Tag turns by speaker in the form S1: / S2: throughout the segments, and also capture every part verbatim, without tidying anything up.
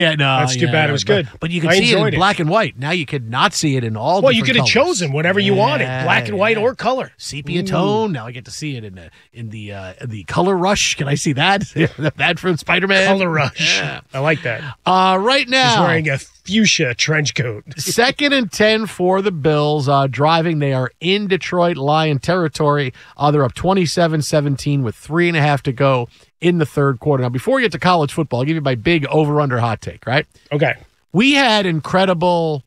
S1: Yeah, no,
S2: That's too
S1: yeah,
S2: bad.
S1: no,
S2: It was
S1: but,
S2: good.
S1: But you could
S2: I
S1: see it in
S2: enjoyed it.
S1: black and white. Now you could not see it in all.
S2: Well, you
S1: different
S2: could have
S1: colors.
S2: chosen whatever you
S1: Yeah,
S2: wanted, black and white
S1: yeah.
S2: or color.
S1: Sepia
S2: Ooh.
S1: tone. Now I get to see it in the in the uh, the color rush. Can I see that? That from Spider-Man.
S2: Color rush.
S1: Yeah.
S2: I like that.
S1: Uh, right now,
S2: He's wearing a fuchsia trench coat.
S1: second and ten for the Bills. Uh, driving, they are in Detroit Lion territory. Uh, they're up twenty-seven seventeen with three and a half to go in the third quarter. Now, before we get to college football, I'll give you my big over-under hot take, right?
S2: Okay.
S1: We had incredible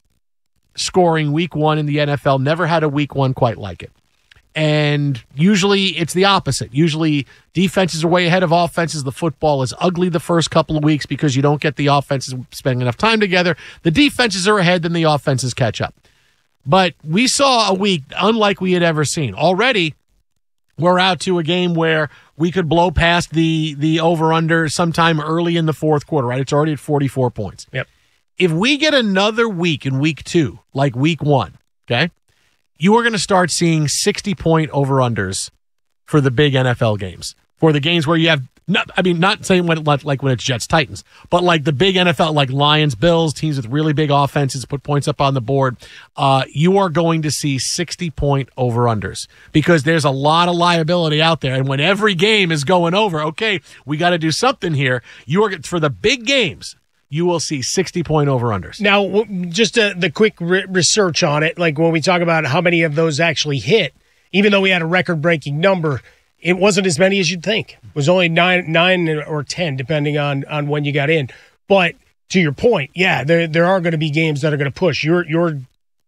S1: scoring week one in the N F L. Never had a week one quite like it. And usually it's the opposite. Usually defenses are way ahead of offenses. The football is ugly the first couple of weeks because you don't get the offenses spending enough time together. The defenses are ahead, then the offenses catch up. But we saw a week unlike we had ever seen. Already, we're out to a game where we could blow past the the over-under sometime early in the fourth quarter, right? It's already at forty-four points.
S2: Yep.
S1: If we get another week in week two, like week one, okay, you are going to start seeing sixty-point over-unders for the big N F L games. For the games where you have, not, I mean, not saying when it, like when it's Jets-Titans, but like the big N F L, like Lions-Bills, teams with really big offenses, put points up on the board, uh, you are going to see sixty-point over-unders because there's a lot of liability out there. And when every game is going over, okay, we got to do something here. You are, for the big games, you will see sixty-point over-unders.
S2: Now, w- just uh, the quick re- research on it, like when we talk about how many of those actually hit, even though we had a record-breaking number, it wasn't as many as you'd think. It was only nine, nine or ten, depending on, on when you got in. But to your point, yeah, there there are going to be games that are going to push your your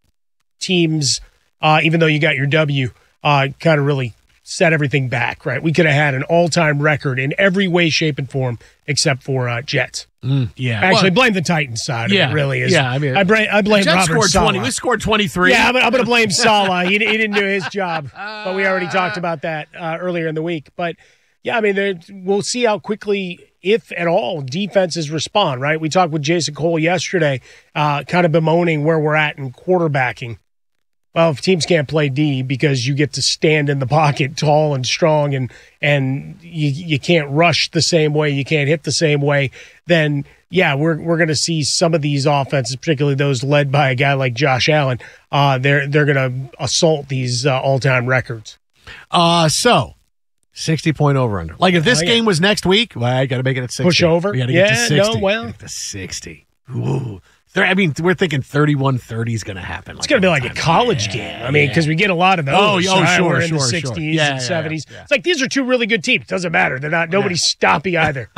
S2: teams. Uh, even though you got your W, uh, kind of really set everything back, right? We could have had an all-time record in every way, shape, and form except for uh, Jets.
S1: Mm, yeah,
S2: Actually,
S1: well,
S2: blame the Titans side.
S1: Yeah,
S2: of it really is.
S1: yeah, I mean,
S2: I, bra- I blame
S1: Jets
S2: Robert
S1: scored
S2: Saleh.
S1: twenty. We scored twenty-three.
S2: Yeah, I'm, I'm going to blame Saleh. He, he didn't do his job, but we already talked about that uh, earlier in the week. But yeah, I mean, there, we'll see how quickly, if at all, defenses respond. Right? We talked with Jason Cole yesterday, uh, kind of bemoaning where we're at in quarterbacking. Well, if teams can't play D because you get to stand in the pocket tall and strong and and you you can't rush the same way, you can't hit the same way, then yeah, we're we're going to see some of these offenses, particularly those led by a guy like Josh Allen, uh, they're they're going to assault these uh, all-time records.
S1: Uh, so sixty-point over-under. Like if this
S2: Oh, yeah.
S1: game was next week, well, I got to make it at sixty.
S2: Push over?
S1: We got to
S2: Yeah,
S1: get to sixty.
S2: no, well.
S1: Get to sixty. Ooh. Thir- I mean, we're thinking thirty-one thirty is going to happen.
S2: It's going to be like a college
S1: yeah,
S2: game. I mean, because
S1: yeah.
S2: we get a lot of those.
S1: Oh, oh,
S2: right?
S1: sure,
S2: We're in
S1: sure,
S2: the
S1: sure.
S2: sixties
S1: Yeah,
S2: and
S1: yeah,
S2: seventies.
S1: yeah.
S2: It's like these are two really good teams. Doesn't matter. They're not. Nobody's stoppy either.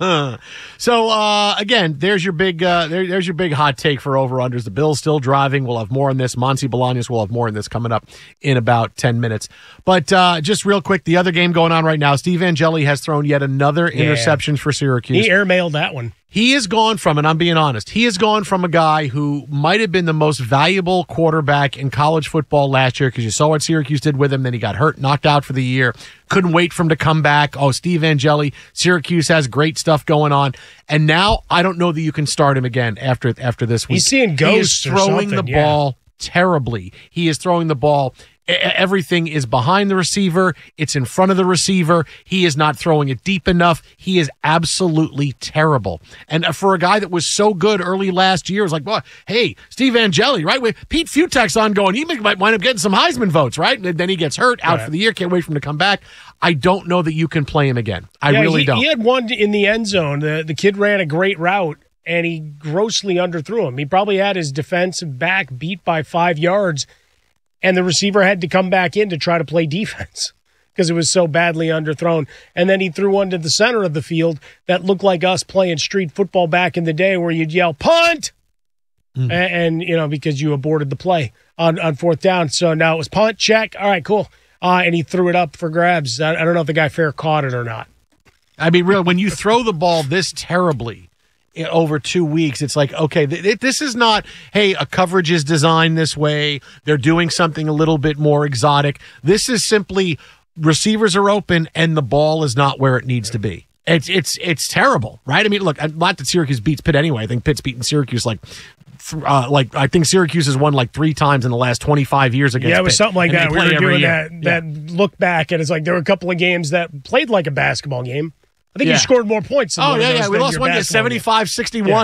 S1: So uh, again, there's your big uh, there, there's your big hot take for over-unders. The Bills still driving. We'll have more on this. Monty Bolaños will have more on this coming up in about ten minutes. But uh, just real quick, the other game going on right now, Steve Angeli has thrown yet another
S2: Yeah.
S1: interception for Syracuse.
S2: He airmailed that one.
S1: He has gone from, and I'm being honest, he has gone from a guy who might have been the most valuable quarterback in college football last year because you saw what Syracuse did with him. Then he got hurt, knocked out for the year. Couldn't wait for him to come back. Oh, Steve Angeli, Syracuse has great stuff going on. And now I don't know that you can start him again after after this week.
S2: He's seeing ghosts
S1: He
S2: or
S1: is throwing the
S2: something, yeah.
S1: ball terribly. He is throwing the ball. E- Everything is behind the receiver. It's in front of the receiver. He is not throwing it deep enough. He is absolutely terrible. And for a guy that was so good early last year, it was like, well, hey, Steve Angeli, right? With Pete Futek's ongoing. He might wind up getting some Heisman votes, right? And then he gets hurt, out
S2: Right.
S1: for the year. Can't wait for him to come back. I don't know that you can play him again. I
S2: Yeah,
S1: really
S2: he,
S1: don't.
S2: He had one in the end zone. The, the kid ran a great route, and he grossly underthrew him. He probably had his defensive back beat by five yards, and the receiver had to come back in to try to play defense because it was so badly underthrown. And then he threw one to the center of the field that looked like us playing street football back in the day where you'd yell, punt!
S1: Mm.
S2: And, and, you know, because you aborted the play on, on fourth down. So now it was punt, check. All right, cool. Uh, and he threw it up for grabs. I, I don't know if the guy fair caught it or not.
S1: I mean, really, when you throw the ball this terribly i- over two weeks, it's like, okay, th- th- this is not, hey, a coverage is designed this way. They're doing something a little bit more exotic. This is simply receivers are open and the ball is not where it needs to be. It's it's it's terrible, right? I mean, look, not that Syracuse beats Pitt anyway. I think Pitt's beaten Syracuse like, th- uh, like I think Syracuse has won like three times in the last twenty-five years against
S2: Yeah, it was
S1: Pitt.
S2: something like
S1: And
S2: that.
S1: they
S2: We
S1: play
S2: were
S1: every
S2: doing
S1: year.
S2: that that look back, and it's like there were a couple of games that played like a basketball game, I think
S1: Yeah.
S2: you scored more points than
S1: Oh,
S2: one
S1: yeah,
S2: of those
S1: yeah. We
S2: than
S1: lost
S2: your
S1: one game,
S2: basketball game.
S1: seventy-five sixty-one.
S2: Yeah.